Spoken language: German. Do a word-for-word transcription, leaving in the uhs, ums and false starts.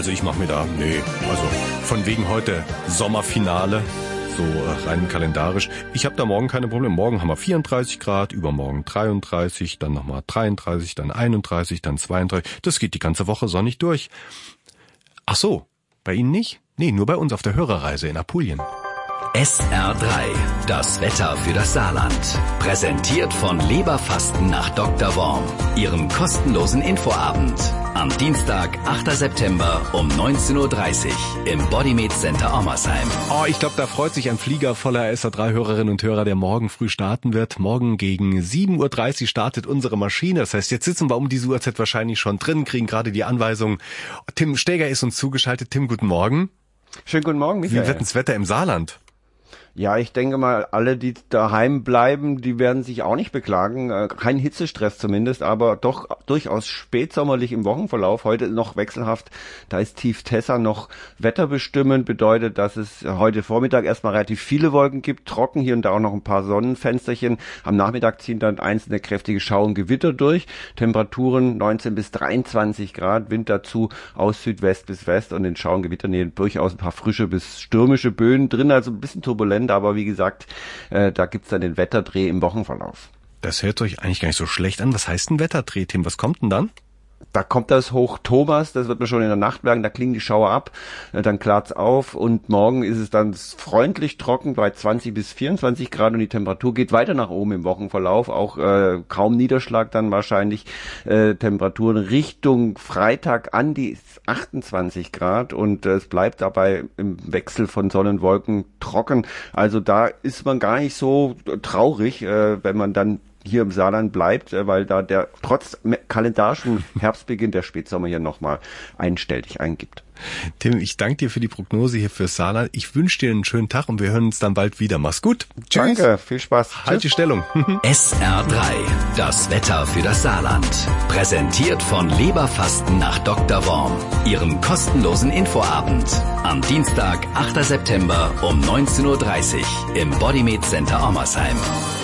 also ich mache mir da, nee, also von wegen heute Sommerfinale, so rein kalendarisch. Ich habe da morgen keine Probleme. Morgen haben wir vierunddreißig Grad, übermorgen dreiunddreißig, dann nochmal dreiunddreißig, dann einunddreißig, dann zweiunddreißig. Das geht die ganze Woche sonnig durch. Ach so, bei Ihnen nicht? Nee, nur bei uns auf der Hörerreise in Apulien. S R drei, das Wetter für das Saarland. Präsentiert von Leberfasten nach Doktor Worm, Ihrem kostenlosen Infoabend. Am Dienstag, achter September um neunzehn Uhr dreißig im Bodymed Center Ommersheim. Oh, ich glaube, da freut sich ein Flieger voller S R drei Hörerinnen und Hörer, der morgen früh starten wird. Morgen gegen sieben Uhr dreißig startet unsere Maschine. Das heißt, jetzt sitzen wir um diese Uhrzeit wahrscheinlich schon drin, kriegen gerade die Anweisung. Tim Steger ist uns zugeschaltet. Tim, guten Morgen. Schönen guten Morgen, Michael. Wie wird denn das Wetter im Saarland? Ja, ich denke mal, alle, die daheim bleiben, die werden sich auch nicht beklagen. Kein Hitzestress zumindest, aber doch durchaus spätsommerlich im Wochenverlauf. Heute noch wechselhaft. Da ist Tief Tessa noch wetterbestimmend. Bedeutet, dass es heute Vormittag erstmal relativ viele Wolken gibt. Trocken, hier und da auch noch ein paar Sonnenfensterchen. Am Nachmittag ziehen dann einzelne kräftige Schauer und Gewitter durch. Temperaturen neunzehn bis dreiundzwanzig Grad. Wind dazu aus Südwest bis West. Und in Schauer und Gewitternähe durchaus ein paar frische bis stürmische Böen drin. Also ein bisschen turbulent. Aber wie gesagt, äh, da gibt's dann den Wetterdreh im Wochenverlauf. Das hört euch eigentlich gar nicht so schlecht an. Was heißt ein Wetterdreh, Tim? Was kommt denn dann? Da kommt das Hoch Thomas, das wird man schon in der Nacht merken, da klingen die Schauer ab, dann klart's auf und morgen ist es dann freundlich trocken bei zwanzig bis vierundzwanzig Grad und die Temperatur geht weiter nach oben im Wochenverlauf, auch äh, kaum Niederschlag dann wahrscheinlich, äh, Temperaturen Richtung Freitag an die achtundzwanzig Grad und äh, es bleibt dabei im Wechsel von Sonne und Wolken trocken, also da ist man gar nicht so traurig, äh, wenn man dann hier im Saarland bleibt, weil da der trotz kalendarischen Herbstbeginn der Spätsommer hier nochmal einstellig eingibt. Tim, ich danke dir für die Prognose hier fürs Saarland. Ich wünsche dir einen schönen Tag und wir hören uns dann bald wieder. Mach's gut. Tschüss. Danke, viel Spaß. Halt die Stellung. S R drei, das Wetter für das Saarland. Präsentiert von Leberfasten nach Doktor Worm, Ihrem kostenlosen Infoabend. Am Dienstag, achter September um neunzehn Uhr dreißig im Bodymed Center Ommersheim.